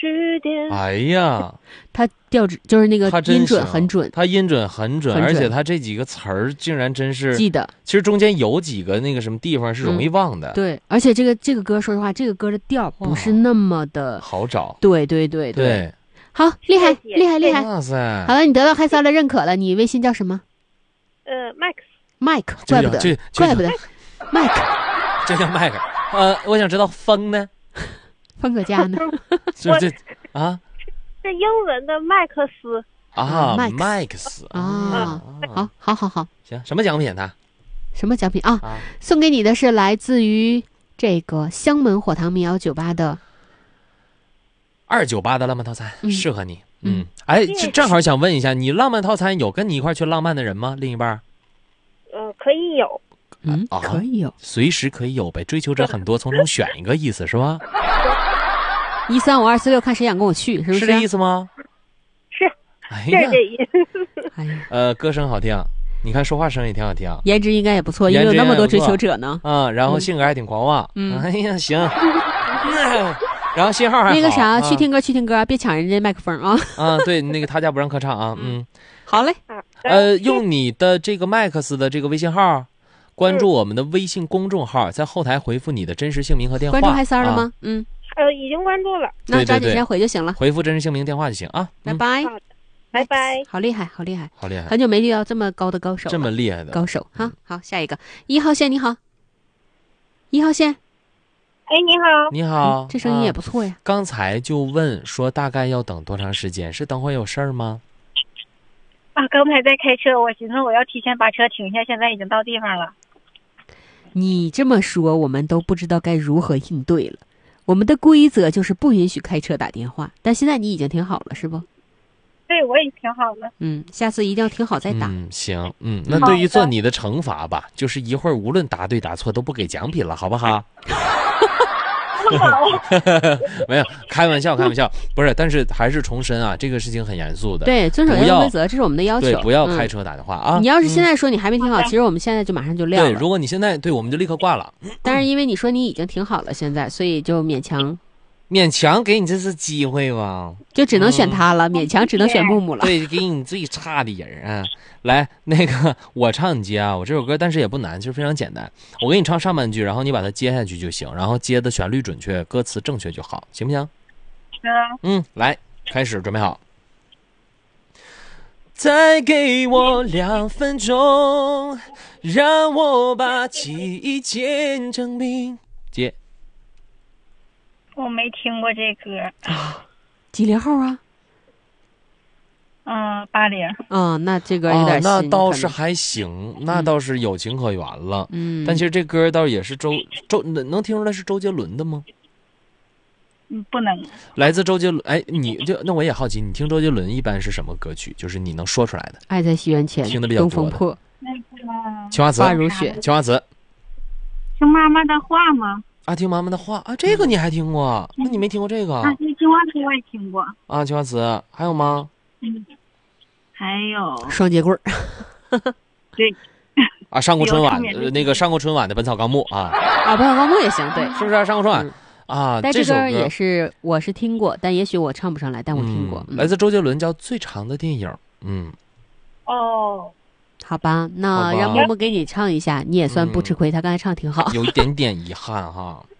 句点。 哎呀， 他调子就是那个音准他真行很准， 他音准很准， 很准而且他这几个词儿竟然真是记得。 其实中间有几个那个什么地方是容易忘的， 对，而且这个歌，说实话，这个歌的调不是那么的好找。 对，好，厉害谢谢厉害厉害！ 哇塞， 好了，你得到嗨骚的认可了，你微信叫什么 Max， ？Mike，怪不得，怪不得，Mike， 这叫麦克。我想知道风呢？ 方可嘉呢？ 这啊是英文的麦克斯。 啊， Max 麦克斯啊，好， 行，什么奖品他？ 什么奖品啊？ 啊送给你的是来自于这个香门火塘民谣酒吧的 298的浪漫套餐，适合你。 谢这正好想问一下，你浪漫套餐有跟你一块去浪漫的人吗？另一半？ 可以有。 可以有随时可以有呗，追求者很多，从中选一个意思是吧 ？1352446，看谁想跟我去，是不是？ 是这意思吗？ 是， 哎呀， 是这意思。 哎呀， 歌声好听，你看说话声也挺好听， 颜值应该也不错，因为有那么多追求者呢。 然后性格还挺狂妄。哎呀，行。然后信号还好。 那个啥，去听歌，别抢人家麦克风啊！ 对，那个他家不让客唱啊。 好嘞。 用你的这个 Max 的这个微信号，关注我们的微信公众号，在后台回复你的真实姓名和电话。 关注嗨三了吗？ 已经关注了。 那抓紧时间回就行了。 回复真实姓名电话就行啊。 拜拜。 好的，拜拜。 好厉害，很久没遇到这么高的高手了， 这么厉害的高手哈。好，下一个1号线，你好，1号线。 哎，你好。 你好， 这声音也不错呀。 刚才就问说大概要等多长时间？是等会有事儿吗？ 刚才在开车，我寻思我要提前把车停下，现在已经到地方了。 你这么说，我们都不知道该如何应对了。我们的规则就是不允许开车打电话，但现在你已经停好了，是不？ 对，我也挺好的。 下次一定要停好再打。 行，那对于做你的惩罚吧，就是一会儿无论答对答错都不给奖品了，好不好？没有，开玩笑，不是，但是还是重申啊，这个事情很严肃的。 对，遵守交通规则，这是我们的要求。 对，不要开车打电话啊！ 你要是现在说你还没停好，其实我们现在就马上就撂了。 对，如果你现在对，我们就立刻挂了。 但是因为你说你已经停好了，现在所以就勉强给你这次机会吧， 就只能选他了，勉强只能选木木了。 对，给你最差的人啊！来，那个我唱你接啊，我这首歌但是也不难，就是非常简单。我给你唱上半句，然后你把它接下去就行，然后接的旋律准确，歌词正确就好，行不行？来，开始，准备好。再给我2分钟，让我把记忆见证明。接。 我没听过这歌。 几零号啊 ？80。 那这歌有点那倒是还行，那倒是有情可原了。但其实这歌倒也是能听出来是周杰伦的吗？ 不能。 来自周杰伦。哎，那我也好奇，你听周杰伦一般是什么歌曲？就是你能说出来的。 爱在西元前， 听的比较多的。 东风破。 青花瓷。 花如雪。 青花瓷。 听妈妈的话吗？ 听妈妈的话啊，这个你还听过？那你没听过这个？ 青花瓷我也听过。 青花瓷还有吗？ 还有双节棍对。 上过春晚上过春晚的《本草纲目》 本草纲目也行，对， 是不是上过春晚但这首歌也是我是听过，但也许我唱不上来，但我听过。 来自周杰伦，叫《最长的电影》。 好吧，那让默默给你唱一下，你也算不吃亏，他刚才唱挺好。 有一点点遗憾哈。